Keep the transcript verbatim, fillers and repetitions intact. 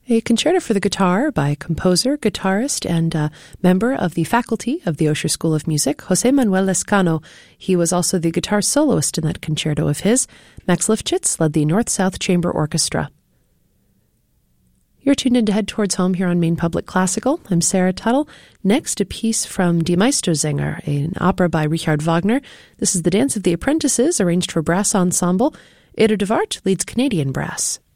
A concerto for the guitar by composer, guitarist, and uh, member of the faculty of the Osher School of Music, José Manuel Lescano. He was also the guitar soloist in that concerto of his. Max Lifchitz led the North-South Chamber Orchestra. You're tuned in to Head Towards Home here on Maine Public Classical. I'm Sarah Tuttle. Next, a piece from Die Meistersänger, an opera by Richard Wagner. This is The Dance of the Apprentices, arranged for brass ensemble. Eder de Wart leads Canadian brass.